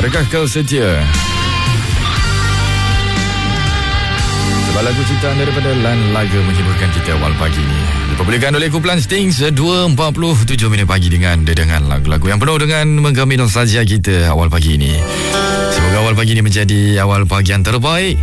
Adakah kau setia? Sebuah lagu ciptaan daripada Lan Laga menghiburkan kita awal pagi ini. Dipublikkan oleh kumpulan Stings 2.47 minit pagi dengan dedangan lagu-lagu yang penuh dengan menggami nostalgia kita awal pagi ini. Semoga awal pagi ini menjadi awal pagi yang terbaik.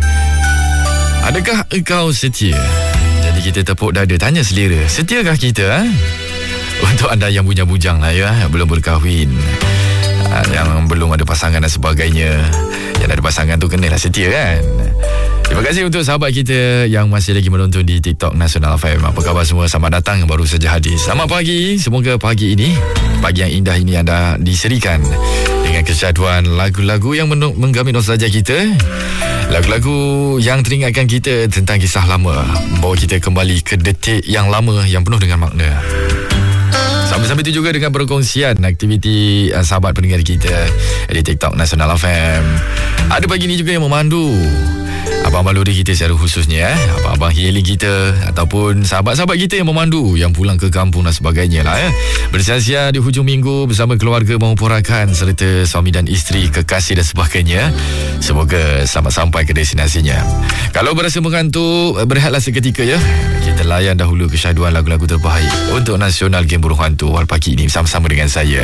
Adakah engkau setia? Jadi kita tepuk dada, tanya selera, setiakah kita? Untuk anda yang bujang-bujang lah ya, belum berkahwin, yang belum ada pasangan dan sebagainya, yang ada pasangan tu kenalah setia kan. Terima kasih untuk sahabat kita yang masih lagi menonton di TikTok Nasional FM. Apa khabar semua? Selamat datang yang baru saja hadir. Selamat pagi. Semoga pagi ini, pagi yang indah ini anda diserikan dengan kesyaduan lagu-lagu yang menggami nostalgia kita. Lagu-lagu yang teringatkan kita tentang kisah lama, membawa kita kembali ke detik yang lama yang penuh dengan makna. Sambil-sambil itu juga dengan perkongsian aktiviti sahabat pendengar kita di TikTok Nasional FM. Ada pagi ini juga yang memandu abang-abang lori kita secara khususnya, abang-abang hailing kita ataupun sahabat-sahabat kita yang memandu, yang pulang ke kampung dan sebagainya lah ya. Bersia-sia di hujung minggu bersama keluarga maupun rakan serta suami dan isteri, kekasih dan sebagainya. Semoga selamat sampai ke destinasinya. Kalau berasa mengantuk, berehatlah seketika ya. Kita layan dahulu kesyaduan lagu-lagu terbaik untuk Nasional Game Burung Hantu awal pagi ini bersama-sama dengan saya.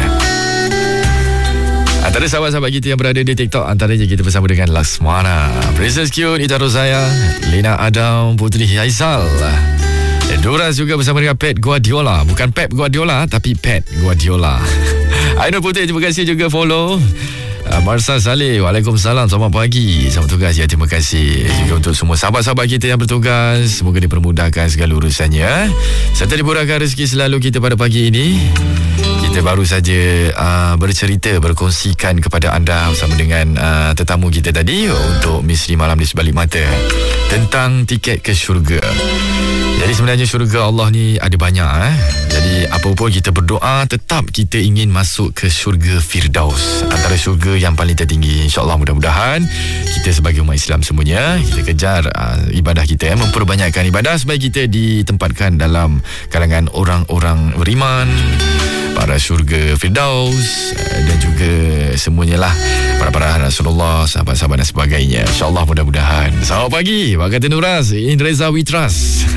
Antara sahabat-sahabat kita yang berada di TikTok, antaranya kita bersama dengan Laksmana, Princess Cute, Ita Rosaya, Lina Adam, Putri Haizal, Duras juga bersama dengan Pep Guardiola. Bukan Pep Guardiola, tapi Pep Guardiola. Ainul Putri, terima kasih juga follow. Marsa Saleh, Waalaikumsalam, selamat pagi, selamat tugas ya, terima kasih juga untuk semua sahabat-sahabat kita yang bertugas. Semoga dipermudahkan segala urusannya serta dimurahkan rezeki selalu kita pada pagi ini. Kita baru saja bercerita, berkongsikan kepada anda bersama dengan tetamu kita tadi untuk misteri malam di sebalik mata tentang tiket ke syurga. Jadi sebenarnya syurga Allah ni ada banyak Jadi apapun kita berdoa, tetap kita ingin masuk ke syurga Firdaus, antara syurga yang paling tertinggi. InsyaAllah mudah-mudahan kita sebagai umat Islam semuanya, kita kejar ibadah kita, memperbanyakkan ibadah supaya kita ditempatkan dalam kalangan orang-orang beriman, para syurga Firdaus, dan juga semuanya lah, para Rasulullah, sahabat-sahabat dan sebagainya. InsyaAllah mudah-mudahan. Selamat pagi, Pak Kata Nuras, In Reza We Trust.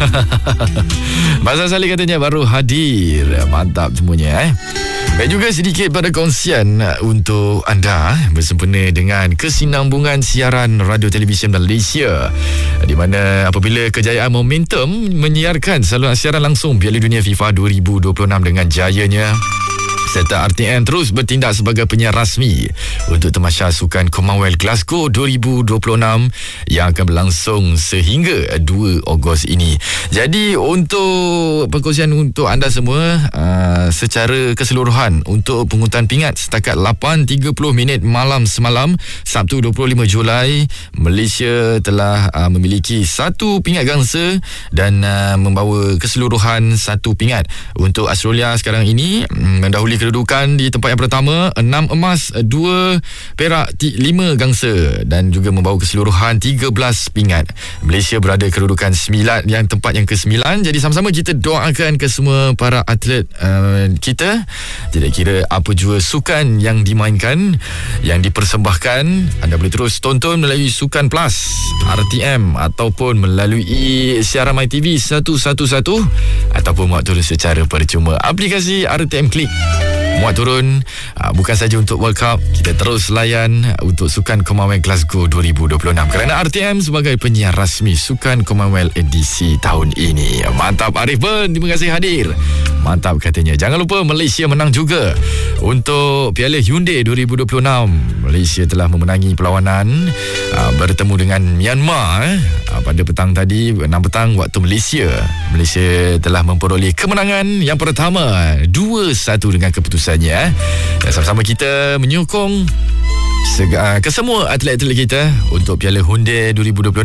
Masa Salih katanya baru hadir. Mantap semuanya Dan juga sedikit pada kongsian untuk anda bersempena dengan kesinambungan siaran radio televisyen Malaysia, di mana apabila kejayaan Momentum menyiarkan saluran siaran langsung Piala Dunia FIFA 2026 dengan jayanya, serta RTM terus bertindak sebagai penyiar rasmi untuk Tamasya Sukan Commonwealth Glasgow 2026 yang akan berlangsung sehingga 2 Ogos ini. Jadi untuk perkongsian untuk anda semua, secara keseluruhan untuk pengutan pingat setakat 8.30 minit malam semalam Sabtu 25 Julai, Malaysia telah memiliki 1 pingat gangsa dan membawa keseluruhan 1 pingat. Untuk Australia sekarang ini mendahului kedudukan di tempat yang pertama, 6 emas, 2 perak, 5 gangsa, dan juga membawa keseluruhan 13 pingat. Malaysia berada kedudukan 9, yang tempat yang ke-9. Jadi sama-sama kita doakan ke semua para atlet kita. Jadi kira apa jua sukan yang dimainkan, yang dipersembahkan, anda boleh terus tonton melalui Sukan Plus RTM ataupun melalui siaran MyTV 111 ataupun muat turun secara percuma aplikasi RTM Klik. Muat turun bukan saja untuk World Cup, kita terus layan untuk Sukan Commonwealth Glasgow 2026 kerana RTM sebagai penyiar rasmi Sukan Commonwealth edisi tahun ini. Mantap Arif Ben, terima kasih hadir. Mantap katanya. Jangan lupa Malaysia menang juga untuk Piala Hyundai 2026. Malaysia telah memenangi perlawanan bertemu dengan Myanmar pada petang tadi, 6 petang waktu Malaysia. Malaysia telah memperoleh kemenangan yang pertama 2-1 dengan keputusannya. Dan sama-sama kita menyokong ke semua atlet-atlet kita untuk Piala Hyundai 2026.